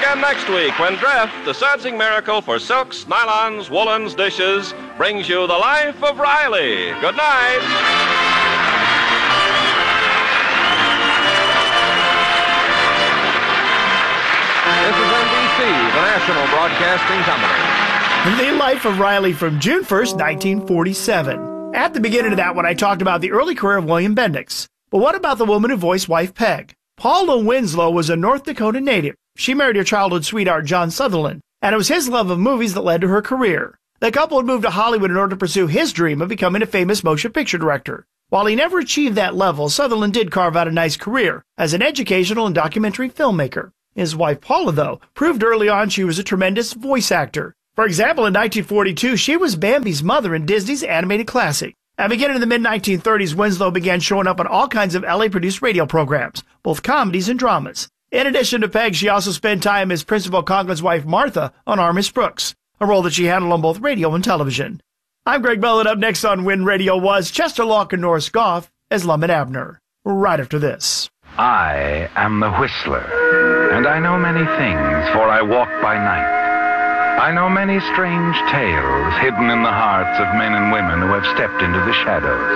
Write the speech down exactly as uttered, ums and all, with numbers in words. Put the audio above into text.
again next week when Dreft, the surging miracle for silks, nylons, woolens, dishes, brings you The Life of Riley. Good night. This is N B C, the National Broadcasting Company. The Life of Riley from June first, nineteen forty-seven. At the beginning of that one, I talked about the early career of William Bendix. But what about the woman who voiced wife Peg? Paula Winslow was a North Dakota native. She married her childhood sweetheart, John Sutherland, and it was his love of movies that led to her career. The couple had moved to Hollywood in order to pursue his dream of becoming a famous motion picture director. While he never achieved that level, Sutherland did carve out a nice career as an educational and documentary filmmaker. His wife Paula, though, proved early on she was a tremendous voice actor. For example, in nineteen forty-two, she was Bambi's mother in Disney's animated classic. And beginning in the mid nineteen thirties, Winslow began showing up on all kinds of L A-produced radio programs, both comedies and dramas. In addition to Peg, she also spent time as Principal Conklin's wife Martha on Our Miss Brooks, a role that she handled on both radio and television. I'm Greg Mellon. Up next on When Radio Was, Chester Locke and Norris Goff as Lum and Abner. Right after this. I am the Whistler, and I know many things, for I walk by night. I know many strange tales hidden in the hearts of men and women who have stepped into the shadows.